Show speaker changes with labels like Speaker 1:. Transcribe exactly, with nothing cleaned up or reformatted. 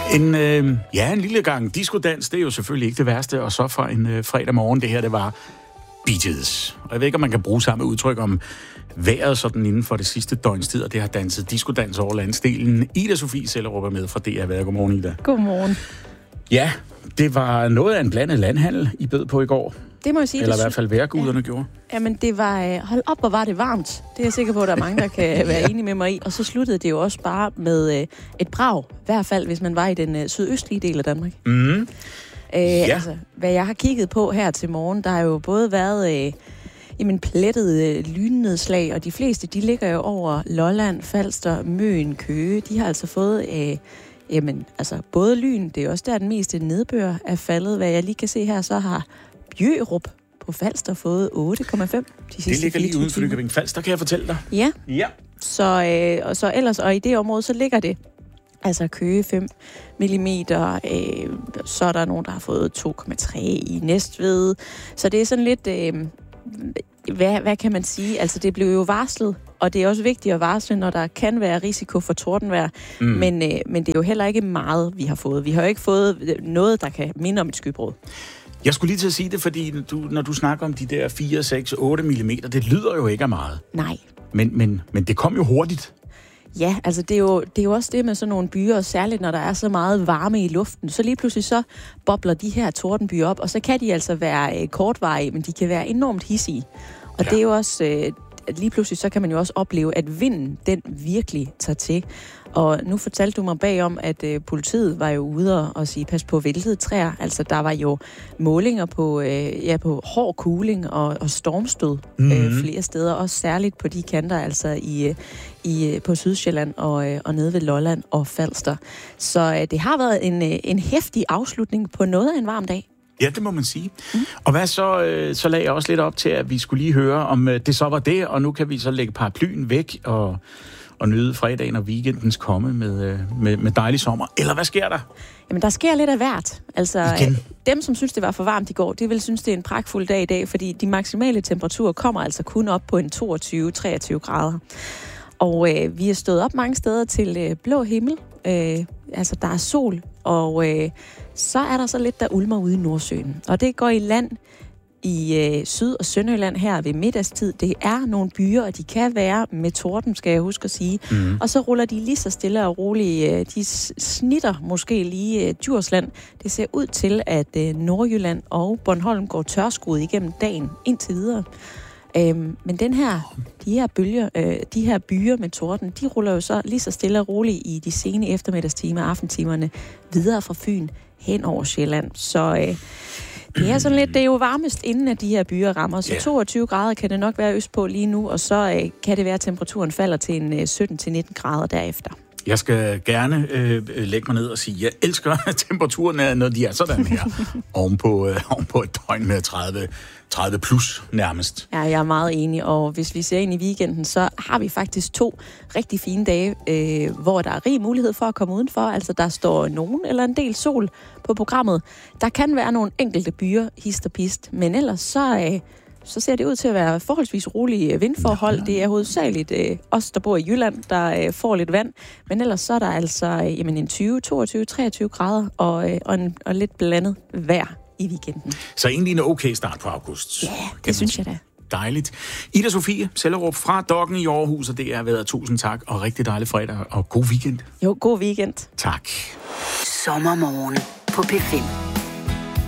Speaker 1: En, øh, ja, en lille gang diskodans, det er jo selvfølgelig ikke det værste, og så fra en øh, fredag morgen, det her, det var Bee Gees. Og jeg ved ikke, om man kan bruge samme udtryk om vejret sådan inden for det sidste døgns tid, og det har danset diskodans over landsdelen. Ida Sofie Sellerup er med fra D R. Godmorgen, Ida.
Speaker 2: Godmorgen.
Speaker 1: Ja, det var noget af en blandet landhandel, I bød på i går.
Speaker 2: Det må jeg sige.
Speaker 1: Eller
Speaker 2: det
Speaker 1: i hvert fald vejrguderne
Speaker 2: ja.
Speaker 1: gjorde.
Speaker 2: Jamen, det var... Hold op, hvor var det varmt. Det er jeg sikker på, at der er mange, der kan være enige med mig i. Og så sluttede det jo også bare med øh, et brag. I hvert fald, hvis man var i den øh, sydøstlige del af Danmark.
Speaker 1: Mm.
Speaker 2: Øh,
Speaker 1: ja.
Speaker 2: Altså, hvad jeg har kigget på her til morgen, der har jo både været... Øh, Jamen, plettede øh, lynnedslag, og de fleste, de ligger jo over Lolland, Falster, Møn, Køge. De har altså fået, øh, jamen, altså, både lyn, det er også der den meste nedbør er faldet. Hvad jeg lige kan se her, så har Bjørup på Falster fået otte komma fem de sidste
Speaker 1: Det ligger lige uden for
Speaker 2: timer.
Speaker 1: Nykøbing Falster, kan jeg fortælle dig.
Speaker 2: Ja.
Speaker 1: Ja.
Speaker 2: Så, øh, og så ellers, og i det område, så ligger det altså Køge fem millimeter, øh, så er der nogen, der har fået to komma tre i Næstved. Så det er sådan lidt... Øh, Hvad, hvad kan man sige? Altså, det blev jo varslet, og det er også vigtigt at varsle, når der kan være risiko for tordenvejr. Mm. Men, øh, men det er jo heller ikke meget, vi har fået. Vi har jo ikke fået noget, der kan minde om et skybrud.
Speaker 1: Jeg skulle lige til at sige det, fordi du, når du snakker om de der fire, seks, otte millimeter, det lyder jo ikke af meget.
Speaker 2: Nej.
Speaker 1: Men, men, men det kom jo hurtigt.
Speaker 2: Ja, altså det er, jo, det er jo også det med sådan nogle byer, særligt når der er så meget varme i luften. Så lige pludselig så bobler de her tordenbyer op, og så kan de altså være øh, kortvarige, men de kan være enormt hidsige. Og ja. Det er jo også, øh, lige pludselig så kan man jo også opleve, at vinden, den virkelig tager til. Og nu fortalte du mig bagom, at øh, politiet var jo ude og sige, pas på væltede træer. Altså der var jo målinger på, øh, ja, på hård kuling og, og stormstød mm-hmm. øh, flere steder. Også særligt på de kanter, altså i, øh, i, på Sydsjælland og, øh, og nede ved Lolland og Falster. Så øh, det har været en, øh, en heftig afslutning på noget af en varm dag.
Speaker 1: Ja, det må man sige. Mm. Og hvad så, øh, så lagde jeg også lidt op til, at vi skulle lige høre, om øh, det så var det, og nu kan vi så lægge paraplyen væk og, og nyde fredagen og weekendens komme med, øh, med, med dejlig sommer. Eller hvad sker der?
Speaker 2: Jamen, der sker lidt af hvert. Altså,
Speaker 1: Igen.
Speaker 2: Dem, som synes, det var for varmt i går, de vil synes, det er en pragtfuld dag i dag, fordi de maksimale temperaturer kommer altså kun op på en toogtyve til treogtyve grader. Og øh, vi er stået op mange steder til øh, blå himmel. Øh, altså, der er sol, og øh, så er der så lidt, der ulmer ude i Nordsøen. Og det går i land i øh, Syd- og Sønderjylland her ved middagstid. Det er nogle byer, og de kan være med torden, skal jeg huske at sige. Mm. Og så ruller de lige så stille og roligt. Øh, de snitter måske lige øh, Djursland. Det ser ud til, at øh, Nordjylland og Bornholm går tørskud igennem dagen indtil videre. Øhm, men den her, de her bølger, øh, de her byer med torden, de ruller jo så lige så stille og roligt i de sene eftermiddagstimer og aftentimerne videre fra Fyn hen over Sjælland. Så øh, det er sådan lidt, det er jo varmest inden at de her byer rammer. Så toogtyve grader kan det nok være østpå lige nu, og så øh, kan det være, at temperaturen falder til en øh, sytten til nitten grader derefter. Jeg
Speaker 1: skal gerne øh, lægge mig ned og sige, at jeg elsker temperaturen, når de er sådan her. ovenpå, øh, ovenpå et døgn med tredive, tredive plus nærmest.
Speaker 2: Ja, jeg er meget enig, og hvis vi ser ind i weekenden, så har vi faktisk to rigtig fine dage, øh, hvor der er rig mulighed for at komme udenfor. Altså, der står nogen eller en del sol på programmet. Der kan være nogle enkelte byer, hist og pist, men ellers så... Øh, så ser det ud til at være forholdsvis rolige vindforhold. Det er hovedsageligt øh, os, der bor i Jylland, der øh, får lidt vand. Men ellers så er der altså øh, jamen en tyve, toogtyve, treogtyve grader og, øh, og, en, og lidt blandet vejr i weekenden.
Speaker 1: Så egentlig en okay start på august.
Speaker 2: Ja, det synes jeg da.
Speaker 1: Dejligt. Ida Sofie Sellerup fra Dokken i Aarhus, og det er været tusind tak, og rigtig dejlig fredag, og god weekend.
Speaker 2: Jo, god weekend.
Speaker 1: Tak.
Speaker 3: Sommermorgen på P fem.